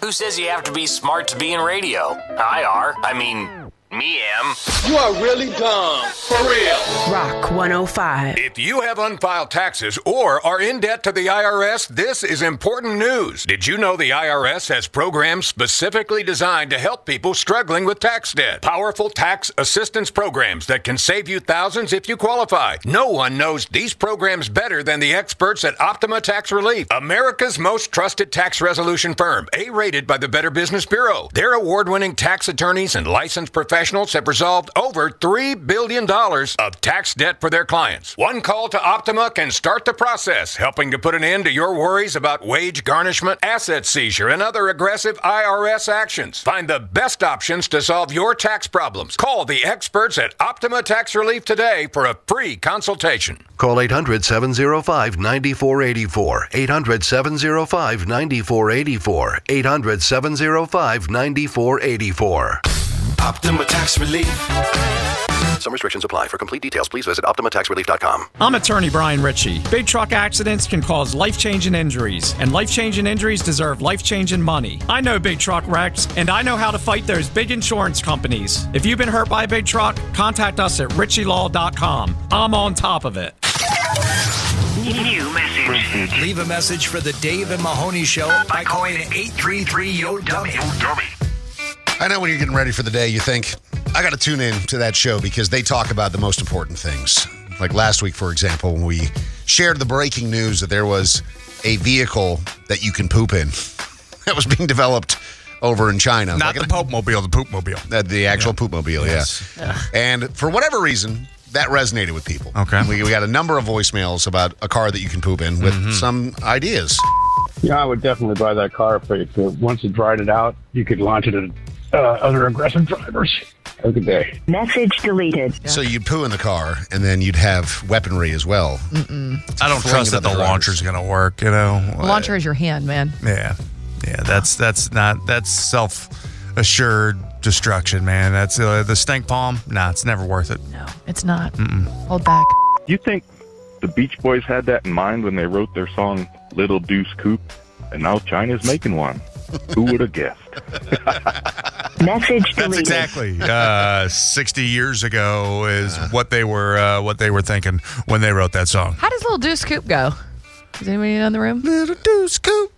Who says you have to be smart to be in radio? Me am. You are really dumb. For real. Rock 105. If you have unfiled taxes or are in debt to the IRS, this is important news. Did you know the IRS has programs specifically designed to help people struggling with tax debt? Powerful tax assistance programs that can save you thousands if you qualify. No one knows these programs better than the experts at Optima Tax Relief, America's most trusted tax resolution firm, A-rated by the Better Business Bureau. Their award-winning tax attorneys and licensed professionals have resolved over $3 billion of tax debt for their clients. One call to Optima can start the process, helping to put an end to your worries about wage garnishment, asset seizure, and other aggressive IRS actions. Find the best options to solve your tax problems. Call the experts at Optima Tax Relief today for a free consultation. Call 800-705-9484. 800-705-9484. 800-705-9484. Optima Tax Relief. Some restrictions apply. For complete details, please visit OptimaTaxRelief.com. I'm attorney Brian Ritchie. Big truck accidents can cause life-changing injuries, and life-changing injuries deserve life-changing money. I know big truck wrecks, and I know how to fight those big insurance companies. If you've been hurt by a big truck, contact us at ritchielaw.com. I'm on top of it. New message. Leave a message for the Dave and Mahoney Show by calling 833-YO-DUMMY. I know when you're getting ready for the day, you think, I got to tune in to that show because they talk about the most important things. Like last week, for example, when we shared the breaking news that there was a vehicle that you can poop in that was being developed over in China. Not like the Pope-mobile, the Poop-mobile. The actual Poop-mobile, yes. Yeah. And for whatever reason, that resonated with people. Okay. We got a number of voicemails about a car that you can poop in with some ideas. Yeah, I would definitely buy that car if once you tried it out, you could launch it at other aggressive drivers. Have a good day. Message deleted. So you'd poo in the car, and then you'd have weaponry as well. I don't trust that the launcher's going to work, you know. The launcher is your hand, man. Yeah, that's self-assured destruction, man. That's the stink palm. Nah, it's never worth it. No, it's not. Hold back. You think the Beach Boys had that in mind when they wrote their song Little Deuce Coupe, and now China's making one? Who would have guessed? Message deleted. That's exactly 60 years ago is what they were thinking when they wrote that song. How does Little Deuce Coupe go? Does anybody in the room? Little Deuce Coupe.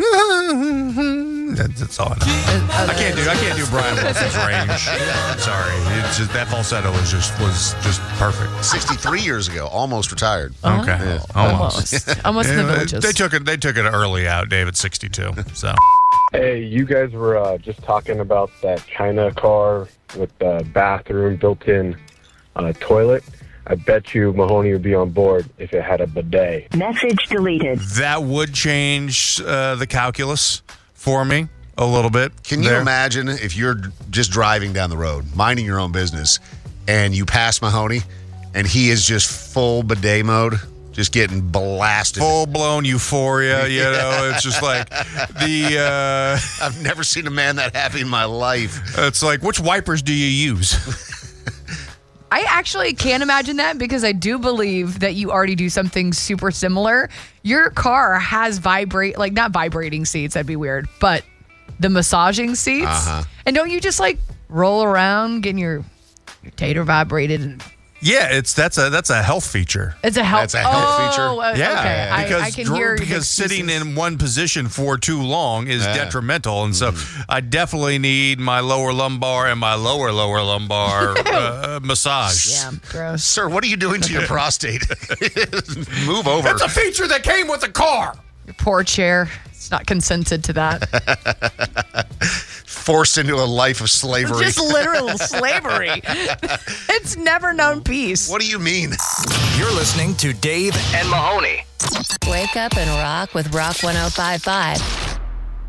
That's all I know. I can't do Brian Wilson's range. Sorry, it's just, that falsetto was just perfect. 63 years ago, almost retired. Okay, Yeah. Almost in the villages. They took it early out, Dave, at 62. So. Hey, you guys were just talking about that China car with the bathroom built-in toilet. I bet you Mahoney would be on board if it had a bidet. Message deleted. That would change the calculus for me a little bit. Can you imagine if you're just driving down the road, minding your own business, and you pass Mahoney, and he is just full bidet mode? Just getting blasted. Full-blown euphoria, you know. It's just like I've never seen a man that happy in my life. It's like, which wipers do you use? I actually can't imagine that because I do believe that you already do something super similar. Your car has not vibrating seats, that'd be weird, but the massaging seats. And don't you just roll around getting your tater vibrated and... Yeah, that's a health feature. It's a health feature. Yeah, okay. I can hear because sitting in one position for too long is detrimental, and so I definitely need my lower lumbar and my lower lumbar massage. Yeah, gross. Sir, what are you doing to your prostate? Move over. That's a feature that came with the car. Your poor chair. It's not consented to that. Forced into a life of slavery. Just literal slavery. It's never known peace. What do you mean? You're listening to Dave and Mahoney. Wake up and rock with Rock 105.5.